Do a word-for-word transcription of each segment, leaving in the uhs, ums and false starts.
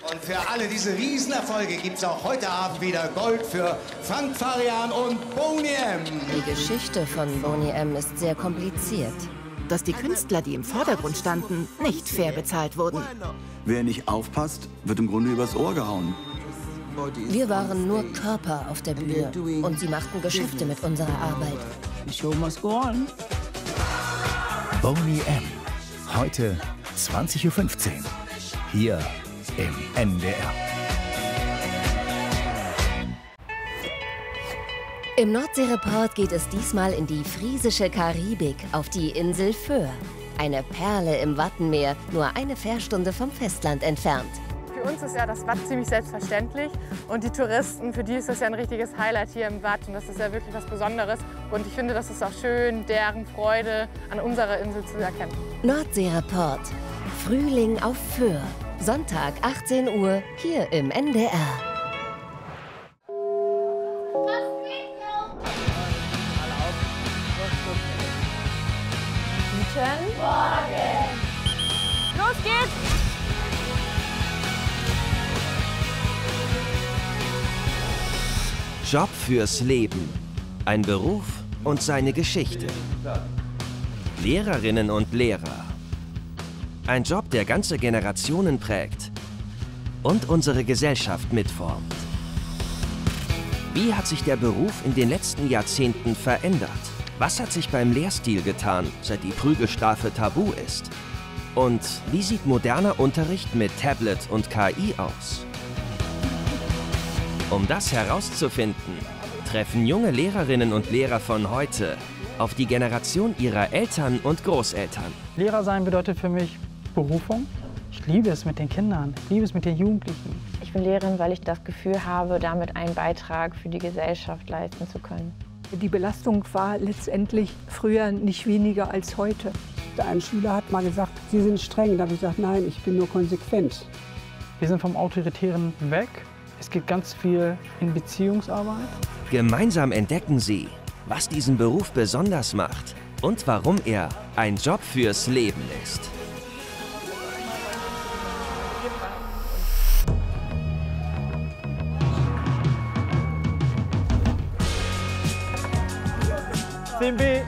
Und für alle diese Riesenerfolge gibt es auch heute Abend wieder Gold für Frank Farian und Boney M. Die Geschichte von Boney M. ist sehr kompliziert. Dass die Künstler, die im Vordergrund standen, nicht fair bezahlt wurden. Wer nicht aufpasst, wird im Grunde übers Ohr gehauen. Wir waren nur Körper auf der Bühne und sie machten Geschäfte mit unserer Arbeit. Boney M. Heute zwanzig Uhr fünfzehn. Hier im N D R. Im Nordseereport geht es diesmal in die friesische Karibik, auf die Insel Föhr. Eine Perle im Wattenmeer, nur eine Fährstunde vom Festland entfernt. Für uns ist ja das Watt ziemlich selbstverständlich und die Touristen, für die ist das ja ein richtiges Highlight hier im Watt und das ist ja wirklich was Besonderes. Und ich finde, das ist auch schön, deren Freude an unserer Insel zu erkennen. Nordseereport. Frühling auf Föhr. Sonntag, achtzehn Uhr, hier im N D R. Guten Morgen! Los geht's! Job fürs Leben. Ein Beruf und seine Geschichte. Lehrerinnen und Lehrer. Ein Job, der ganze Generationen prägt und unsere Gesellschaft mitformt. Wie hat sich der Beruf in den letzten Jahrzehnten verändert? Was hat sich beim Lehrstil getan, seit die Prügelstrafe tabu ist? Und wie sieht moderner Unterricht mit Tablet und K I aus? Um das herauszufinden, treffen junge Lehrerinnen und Lehrer von heute auf die Generation ihrer Eltern und Großeltern. Lehrer sein bedeutet für mich Berufung. Ich liebe es mit den Kindern, ich liebe es mit den Jugendlichen. Ich bin Lehrerin, weil ich das Gefühl habe, damit einen Beitrag für die Gesellschaft leisten zu können. Die Belastung war letztendlich früher nicht weniger als heute. Ein Schüler hat mal gesagt, Sie sind streng. Da habe ich gesagt, nein, ich bin nur konsequent. Wir sind vom Autoritären weg. Es geht ganz viel in Beziehungsarbeit. Gemeinsam entdecken sie, was diesen Beruf besonders macht und warum er ein Job fürs Leben ist. zehn B.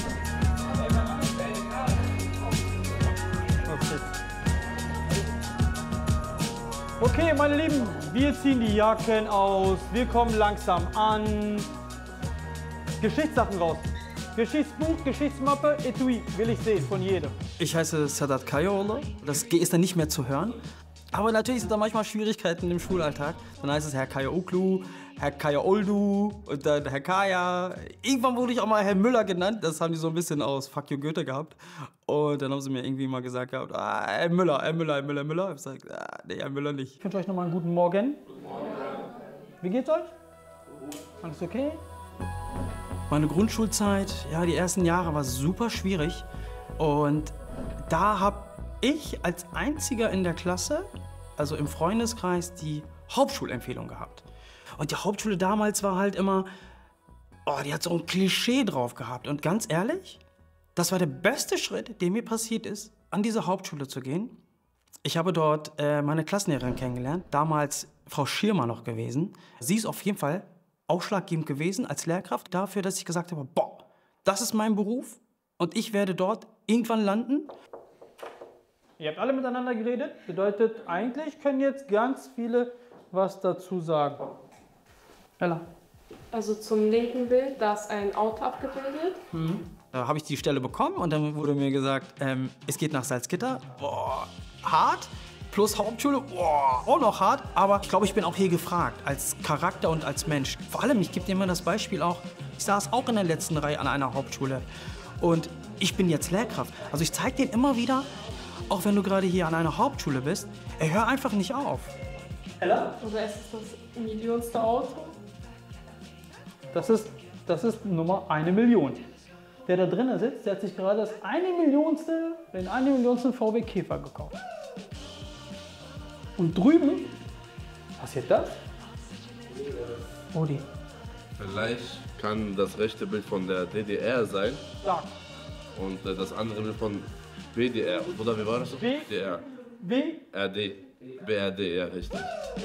Okay, meine Lieben, wir ziehen die Jacken aus, wir kommen langsam an. Geschichtssachen raus. Geschichtsbuch, Geschichtsmappe, Etui, will ich sehen von jedem. Ich heiße Sadat Kayole, das G ist dann nicht mehr zu hören. Aber natürlich sind da manchmal Schwierigkeiten im Schulalltag. Dann heißt es Herr Kaya Uklu, Herr Kaya Oldu und dann Herr Kaya. Irgendwann wurde ich auch mal Herr Müller genannt. Das haben die so ein bisschen aus Fuck you Goethe gehabt. Und dann haben sie mir irgendwie mal gesagt, gehabt, ah, Herr Müller, Herr Müller, Herr Müller, Herr Müller. Ich habe gesagt, ah, nee, Herr Müller nicht. Ich wünsche euch nochmal einen guten Morgen. Guten Morgen. Wie geht's euch? Alles okay? Meine Grundschulzeit, ja, die ersten Jahre war super schwierig. Und da habe ich als einziger in der Klasse, also im Freundeskreis, die Hauptschulempfehlung gehabt. Und die Hauptschule damals war halt immer, oh, die hat so ein Klischee drauf gehabt. Und ganz ehrlich, das war der beste Schritt, der mir passiert ist, an diese Hauptschule zu gehen. Ich habe dort äh, meine Klassenlehrerin kennengelernt, damals Frau Schirmer noch gewesen. Sie ist auf jeden Fall ausschlaggebend gewesen als Lehrkraft dafür, dass ich gesagt habe, boah, das ist mein Beruf und ich werde dort irgendwann landen. Ihr habt alle miteinander geredet, bedeutet, eigentlich können jetzt ganz viele was dazu sagen. Ella. Also zum linken Bild, da ist ein Auto abgebildet. Mhm. Da habe ich die Stelle bekommen und dann wurde mir gesagt, ähm, es geht nach Salzgitter. Boah, hart. Plus Hauptschule, boah, auch noch hart. Aber ich glaube, ich bin auch hier gefragt, als Charakter und als Mensch. Vor allem, ich gebe dir immer das Beispiel auch, ich saß auch in der letzten Reihe an einer Hauptschule. Und ich bin jetzt Lehrkraft. Also ich zeige dir immer wieder, auch wenn du gerade hier an einer Hauptschule bist, ey, hör einfach nicht auf. Ella? Oder ist es das millionste Auto? Das ist, das ist Nummer eine Million. Der da drinnen sitzt, der hat sich gerade das eine Millionste, den eine Millionsten V W Käfer gekauft. Und drüben passiert das? Odi. Vielleicht kann das rechte Bild von der D D R sein. Ja. Und äh, das andere Bild von B D R. Oder wie war das? B D R. B R D. werde er richtig.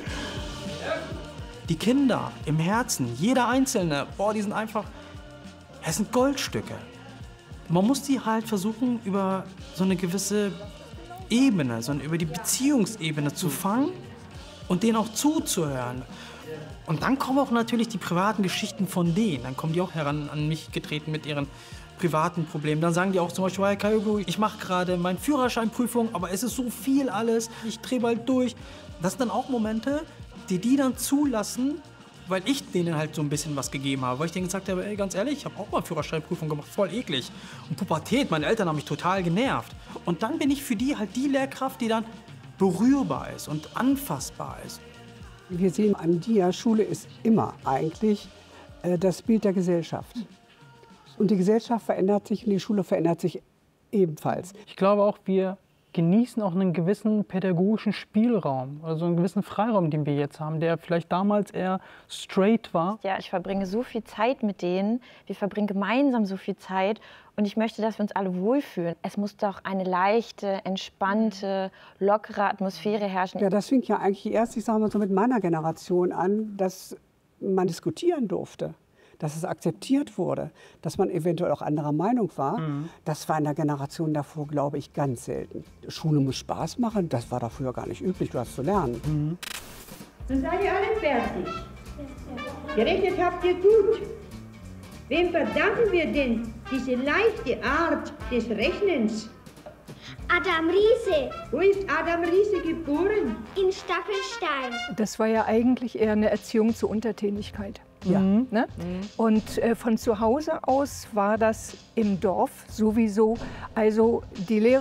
Die Kinder im Herzen, jeder Einzelne, boah, die sind einfach, es sind Goldstücke. Man muss die halt versuchen, über so eine gewisse Ebene, so über die Beziehungsebene zu fangen und denen auch zuzuhören. Und dann kommen auch natürlich die privaten Geschichten von denen. Dann kommen die auch heran an mich getreten mit ihren privaten Problemen. Dann sagen die auch zum Beispiel, hey Kyogo, ich mache gerade meine Führerscheinprüfung, aber es ist so viel alles, ich drehe bald durch. Das sind dann auch Momente, die die dann zulassen, weil ich denen halt so ein bisschen was gegeben habe. Weil ich denen gesagt habe, ey, ganz ehrlich, ich habe auch mal Führerscheinprüfung gemacht, voll eklig. Und Pubertät, meine Eltern haben mich total genervt. Und dann bin ich für die halt die Lehrkraft, die dann berührbar ist und anfassbar ist. Wir sehen an dir, Schule ist immer eigentlich äh, das Bild der Gesellschaft. Und die Gesellschaft verändert sich und die Schule verändert sich ebenfalls. Ich glaube auch, wir genießen auch einen gewissen pädagogischen Spielraum, also einen gewissen Freiraum, den wir jetzt haben, der vielleicht damals eher straight war. Ja, ich verbringe so viel Zeit mit denen, wir verbringen gemeinsam so viel Zeit und ich möchte, dass wir uns alle wohlfühlen. Es muss doch eine leichte, entspannte, lockere Atmosphäre herrschen. Ja, das fing ja eigentlich erst, ich sage mal so mit meiner Generation an, dass man diskutieren durfte. Dass es akzeptiert wurde, dass man eventuell auch anderer Meinung war. Mhm. Das war in der Generation davor, glaube ich, ganz selten. Schule muss Spaß machen, das war doch früher gar nicht üblich, du hast zu lernen. Mhm. Dann seid ihr alle fertig. Gerechnet habt ihr gut. Wem verdanken wir denn diese leichte Art des Rechnens? Adam Riese. Wo ist Adam Riese geboren? In Staffelstein. Das war ja eigentlich eher eine Erziehung zur Untertänigkeit. Ja. Mhm. Ne? Mhm. Und äh, von zu Hause aus war das im Dorf sowieso. Also die Lehrer